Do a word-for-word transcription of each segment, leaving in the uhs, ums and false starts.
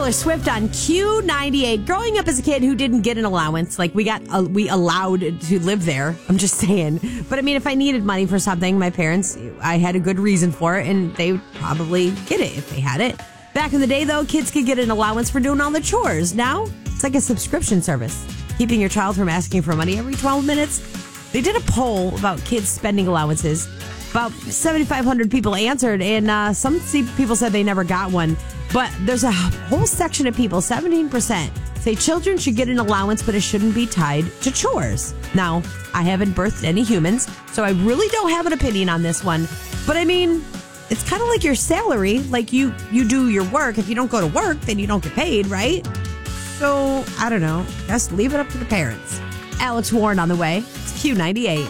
Taylor Swift on Q ninety-eight. Growing up as a kid who didn't get an allowance, like we got, uh, we allowed to live there. I'm just saying. But I mean, if I needed money for something, my parents, I had a good reason for it, and they would probably get it if they had it. Back in the day, though, kids could get an allowance for doing all the chores. Now, it's like a subscription service, keeping your child from asking for money every twelve minutes. They did a poll about kids' spending allowances. About seventy-five hundred people answered, and uh, some people said they never got one. But there's a whole section of people, seventeen percent, say children should get an allowance, but it shouldn't be tied to chores. Now, I haven't birthed any humans, so I really don't have an opinion on this one. But I mean, it's kind of like your salary. Like you, you do your work. If you don't go to work, then you don't get paid, right? So, I don't know. Just leave it up to the parents. Alex Warren on the way. It's Q ninety-eight.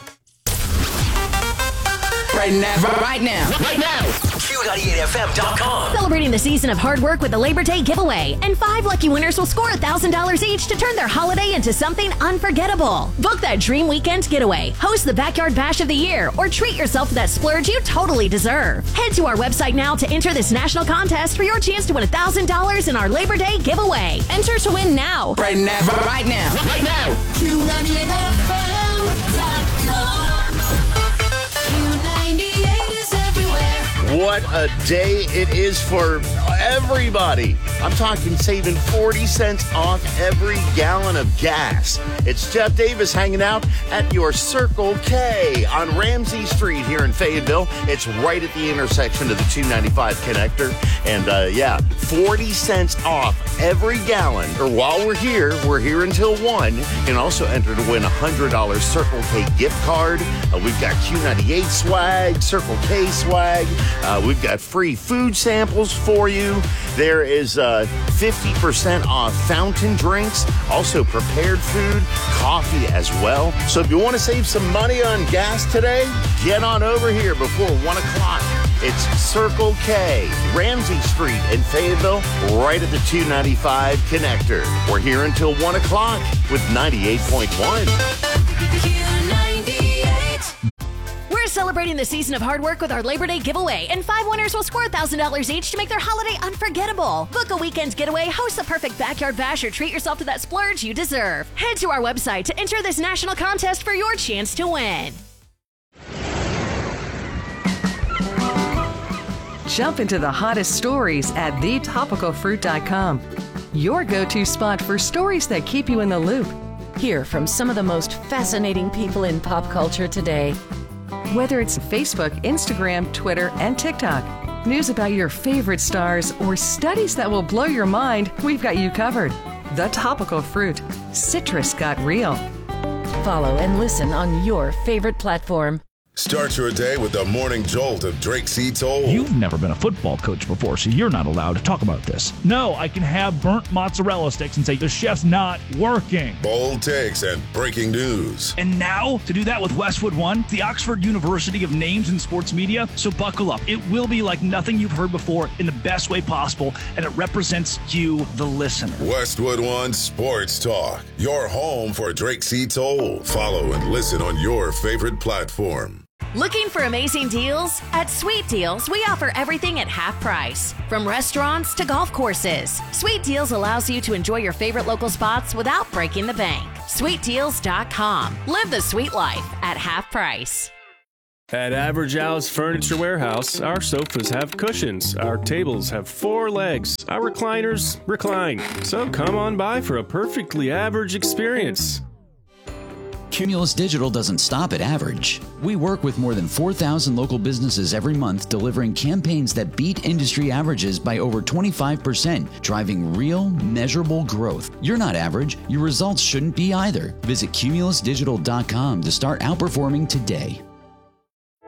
Right now, right now, right now. Q ninety-eight F M dot com. Celebrating the season of hard work with the Labor Day giveaway. And five lucky winners will score one thousand dollars each to turn their holiday into something unforgettable. Book that dream weekend getaway, host the Backyard Bash of the Year, or treat yourself to that splurge you totally deserve. Head to our website now to enter this national contest for your chance to win one thousand dollars in our Labor Day giveaway. Enter to win now. Right now, right now, right now. Q ninety-eight F M dot com. What a day it is for everybody. I'm talking saving forty cents off every gallon of gas. It's Jeff Davis hanging out at your Circle K on Ramsey Street here in Fayetteville. It's right at the intersection of the two ninety-five connector. And uh, yeah, forty cents off every gallon. Or while we're here, we're here until one. You can also enter to win a one hundred dollars Circle K gift card. Uh, we've got Q ninety-eight swag, Circle K swag. Uh, we've got free food samples for you. There is uh, fifty percent off fountain drinks, also prepared food, coffee as well. So if you want to save some money on gas today, get on over here before one o'clock. It's Circle K, Ramsey Street in Fayetteville, right at the two ninety-five connector. We're here until one o'clock with ninety-eight point one. We're celebrating the season of hard work with our Labor Day giveaway, and five winners will score one thousand dollars each to make their holiday unforgettable. Book a weekend getaway, host the perfect backyard bash, or treat yourself to that splurge you deserve. Head to our website to enter this national contest for your chance to win. Jump into the hottest stories at the topical fruit dot com. Your go-to spot for stories that keep you in the loop. Hear from some of the most fascinating people in pop culture today. Whether it's Facebook, Instagram, Twitter, and TikTok, news about your favorite stars, or studies that will blow your mind, we've got you covered. The Topical Fruit. Citrus got real. Follow and listen on your favorite platform. Start your day with the morning jolt of Drake C. Toll. You've never been a football coach before, so you're not allowed to talk about this. No, I can have burnt mozzarella sticks and say the chef's not working. Bold takes and breaking news. And now, to do that with Westwood One, the Oxford University of Names in Sports Media. So buckle up. It will be like nothing you've heard before in the best way possible, and it represents you, the listener. Westwood One Sports Talk. Your home for Drake C. Toll. Follow and listen on your favorite platform. Looking for amazing deals? At Sweet Deals, we offer everything at half price. From restaurants to golf courses, Sweet Deals allows you to enjoy your favorite local spots without breaking the bank. sweet deals dot com. Live the sweet life at half price. At Average Al's Furniture Warehouse, our sofas have cushions, our tables have four legs, our recliners recline. So come on by for a perfectly average experience. Cumulus Digital doesn't stop at average. We work with more than four thousand local businesses every month, delivering campaigns that beat industry averages by over twenty-five percent, driving real, measurable growth. You're not average. Your results shouldn't be either. Visit cumulus digital dot com to start outperforming today.